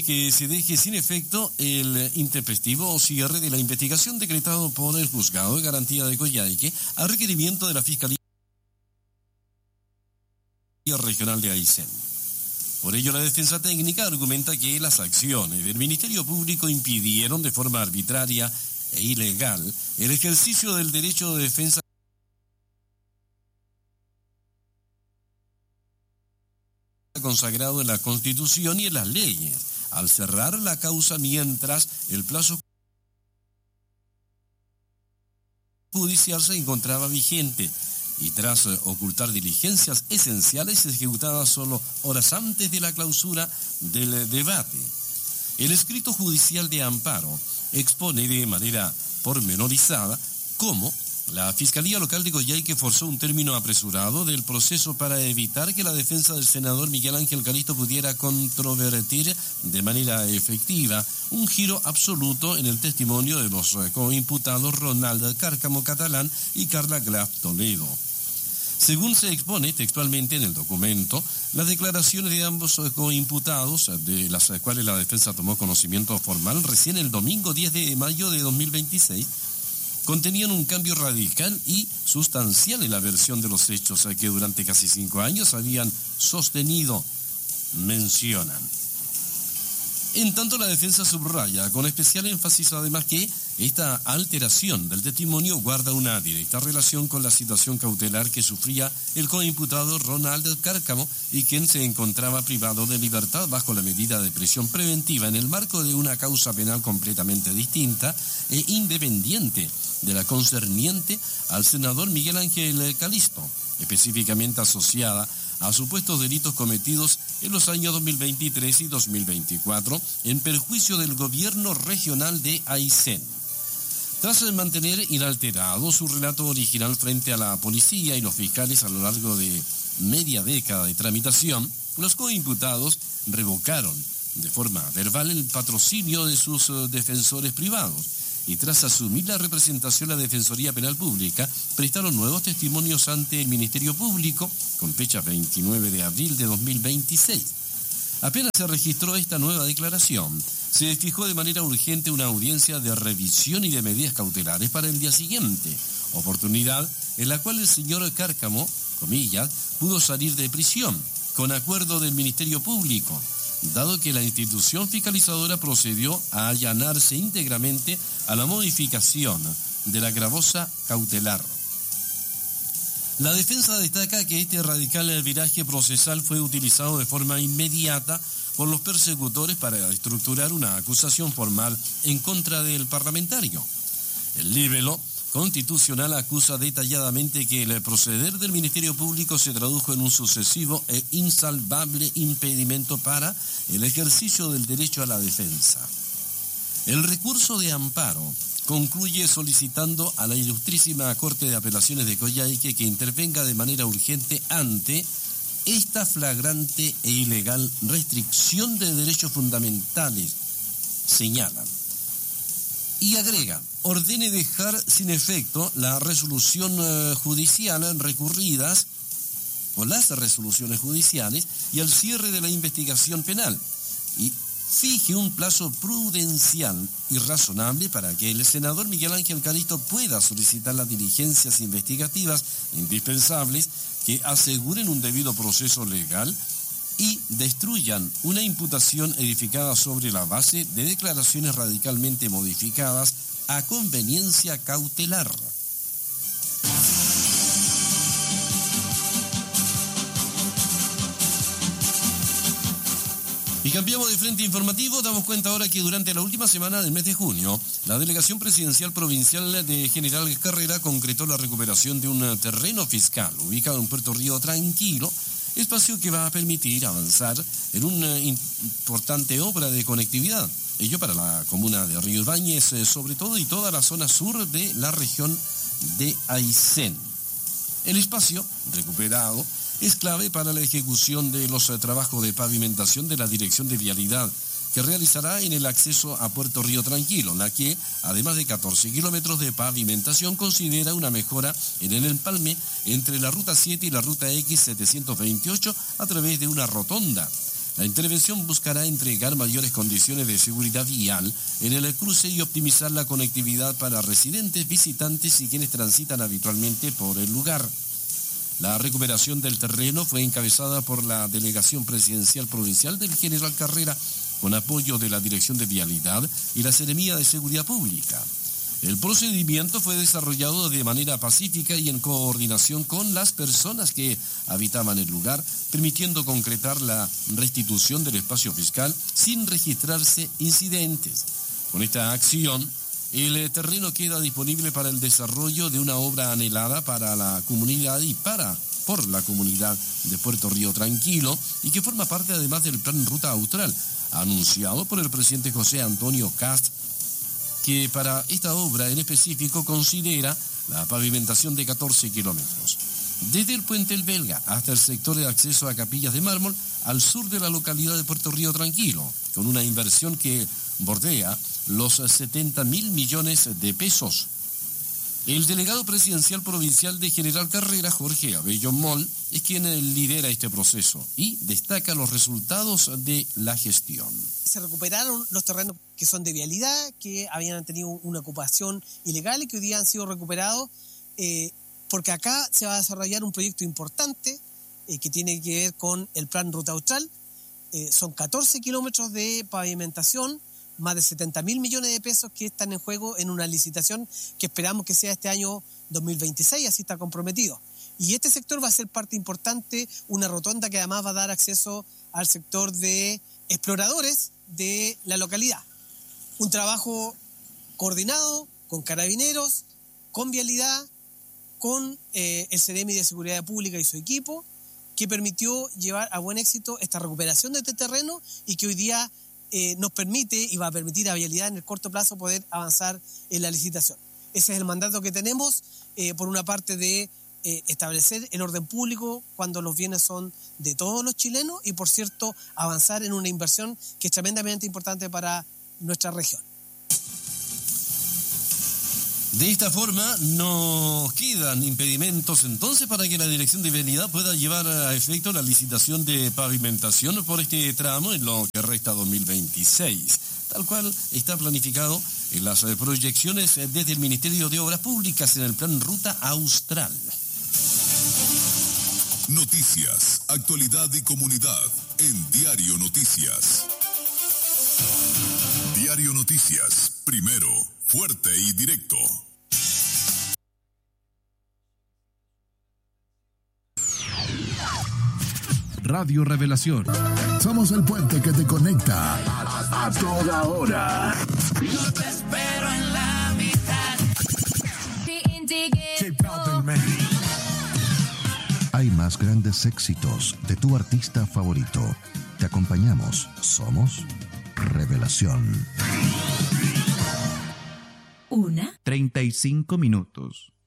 que se deje sin efecto el intempestivo cierre de la investigación decretado por el Juzgado de Garantía de Coyhaique a requerimiento de la Fiscalía Regional de Aysén. Por ello, la defensa técnica argumenta que las acciones del Ministerio Público impidieron de forma arbitraria e ilegal el ejercicio del derecho de defensa consagrado en la Constitución y en las leyes, al cerrar la causa mientras el plazo judicial se encontraba vigente y tras ocultar diligencias esenciales ejecutadas solo horas antes de la clausura del debate. El escrito judicial de amparo expone de manera pormenorizada cómo la Fiscalía Local de Coyhaique forzó un término apresurado del proceso para evitar que la defensa del senador Miguel Ángel Calisto pudiera controvertir de manera efectiva un giro absoluto en el testimonio de los coimputados Ronald Cárcamo Catalán y Carla Graf Toledo. Según se expone textualmente en el documento, las declaraciones de ambos coimputados, de las cuales la defensa tomó conocimiento formal recién el domingo 10 de mayo de 2026, contenían un cambio radical y sustancial en la versión de los hechos que durante casi 5 años habían sostenido, mencionan. En tanto, la defensa subraya con especial énfasis además que esta alteración del testimonio guarda una directa relación con la situación cautelar que sufría el coimputado Ronald Cárcamo y quien se encontraba privado de libertad bajo la medida de prisión preventiva en el marco de una causa penal completamente distinta e independiente de la concerniente al senador Miguel Ángel Calisto, específicamente asociada a supuestos delitos cometidos en los años 2023 y 2024 en perjuicio del gobierno regional de Aysén. Tras mantener inalterado su relato original frente a la policía y los fiscales a lo largo de media década de tramitación, los coimputados revocaron de forma verbal el patrocinio de sus defensores privados y tras asumir la representación de la Defensoría Penal Pública, prestaron nuevos testimonios ante el Ministerio Público con fecha 29 de abril de 2026. Apenas se registró esta nueva declaración, se fijó de manera urgente una audiencia de revisión y de medidas cautelares para el día siguiente, oportunidad en la cual el señor Cárcamo, comillas, pudo salir de prisión, con acuerdo del Ministerio Público, dado que la institución fiscalizadora procedió a allanarse íntegramente a la modificación de la gravosa cautelar. La defensa destaca que este radical viraje procesal fue utilizado de forma inmediata por los persecutores para estructurar una acusación formal en contra del parlamentario. El libelo constitucional acusa detalladamente que el proceder del Ministerio Público se tradujo en un sucesivo e insalvable impedimento para el ejercicio del derecho a la defensa. El recurso de amparo concluye solicitando a la Ilustrísima Corte de Apelaciones de Coyhaique que intervenga de manera urgente ante esta flagrante e ilegal restricción de derechos fundamentales, señalan. Y agregan, ordene dejar sin efecto la resolución judicial recurridas o las resoluciones judiciales y el cierre de la investigación penal y fije un plazo prudencial y razonable para que el senador Miguel Ángel Calisto pueda solicitar las diligencias investigativas indispensables que aseguren un debido proceso legal y destruyan una imputación edificada sobre la base de declaraciones radicalmente modificadas a conveniencia cautelar. Y cambiamos de frente informativo, damos cuenta ahora que durante la última semana del mes de junio, la Delegación Presidencial Provincial de General Carrera concretó la recuperación de un terreno fiscal ubicado en Puerto Río Tranquilo, espacio que va a permitir avanzar en una importante obra de conectividad, ello para la comuna de Río Ibáñez, sobre todo, y toda la zona sur de la región de Aysén. El espacio recuperado es clave para la ejecución de los trabajos de pavimentación de la Dirección de Vialidad, que realizará en el acceso a Puerto Río Tranquilo, la que, además de 14 kilómetros de pavimentación, considera una mejora en el empalme entre la Ruta 7 y la Ruta X 728 a través de una rotonda, La intervención buscará entregar mayores condiciones de seguridad vial en el cruce y optimizar la conectividad para residentes, visitantes y quienes transitan habitualmente por el lugar. La recuperación del terreno fue encabezada por la Delegación Presidencial Provincial del General Carrera, con apoyo de la Dirección de Vialidad y la Seremía de Seguridad Pública. El procedimiento fue desarrollado de manera pacífica y en coordinación con las personas que habitaban el lugar, permitiendo concretar la restitución del espacio fiscal sin registrarse incidentes. Con esta acción, el terreno queda disponible para el desarrollo de una obra anhelada para la comunidad y por la comunidad de Puerto Río Tranquilo, y que forma parte además del Plan Ruta Austral, anunciado por el presidente José Antonio Kast, que para esta obra en específico considera la pavimentación de 14 kilómetros, desde el Puente El Belga hasta el sector de acceso a Capillas de Mármol, al sur de la localidad de Puerto Río Tranquilo, con una inversión que bordea los 70.000 millones de pesos. El delegado presidencial provincial de General Carrera, Jorge Abello Moll, es quien lidera este proceso y destaca los resultados de la gestión. Se recuperaron los terrenos que son de vialidad, que habían tenido una ocupación ilegal y que hoy día han sido recuperados, porque acá se va a desarrollar un proyecto importante que tiene que ver con el Plan Ruta Austral. Son 14 kilómetros de pavimentación, más de 70.000 millones de pesos que están en juego en una licitación que esperamos que sea este año 2026, así está comprometido. Y este sector va a ser parte importante, una rotonda que además va a dar acceso al sector de exploradores de la localidad. Un trabajo coordinado con carabineros, con vialidad, con el Seremi de Seguridad Pública y su equipo, que permitió llevar a buen éxito esta recuperación de este terreno y que hoy día nos permite y va a permitir a vialidad en el corto plazo poder avanzar en la licitación. Ese es el mandato que tenemos, por una parte de establecer el orden público cuando los bienes son de todos los chilenos y, por cierto, avanzar en una inversión que es tremendamente importante para nuestra región. De esta forma, no quedan impedimentos entonces para que la Dirección de Vialidad pueda llevar a efecto la licitación de pavimentación por este tramo en lo que resta 2026, tal cual está planificado en las proyecciones desde el Ministerio de Obras Públicas en el Plan Ruta Austral. Noticias, actualidad y comunidad en Diario Noticias. Diario Noticias, primero, fuerte y directo. Radio Revelación. Somos el puente que te conecta a toda hora. Yo te espero en la mitad. Hay más grandes éxitos de tu artista favorito. Te acompañamos. Somos Revelación. 1:35 minutos.